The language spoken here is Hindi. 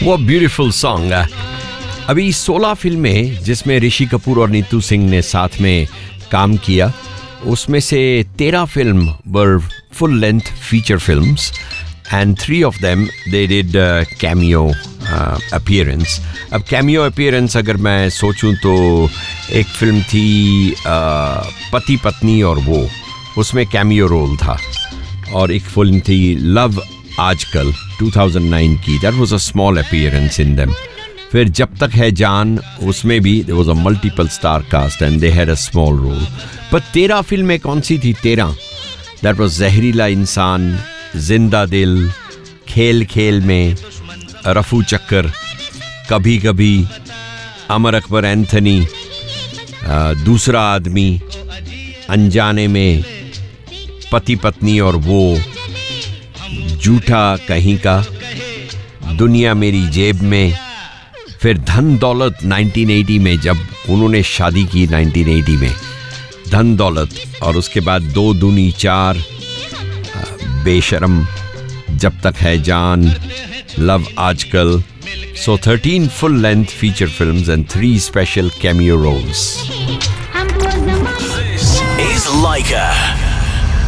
वो ब्यूटीफुल सॉन्ग। अभी 16 फिल्में जिसमें ऋषि कपूर और नीतू सिंह ने साथ में काम किया, उसमें से 13 film were full length feature films and 3 of them they did cameo appearance. अब cameo appearance अगर मैं सोचूं तो एक फिल्म थी पति पत्नी और वो, उसमें cameo रोल था, और एक फिल्म थी लव आजकल 2009 की, that was a small appearance in them. फिर जब तक है जान, उसमें भी there was a multiple star cast and they had a small role. पर 13 फिल्में कौन सी थी? 13, that was जहरीला इंसान, जिंदा दिल, खेल खेल में, रफू चक्कर, कभी कभी, अमर अकबर एंथनी, दूसरा आदमी, अनजाने में, पति पत्नी और वो, झूठा कहीं का, दुनिया मेरी जेब में, फिर धन दौलत 1980 में जब उन्होंने शादी की 1980 में, धन दौलत, और उसके बाद 2 दूनी 4, बेशरम, जब तक है जान, लव आजकल. So 13 full length feature films and 3 special cameo roles. This is Laika.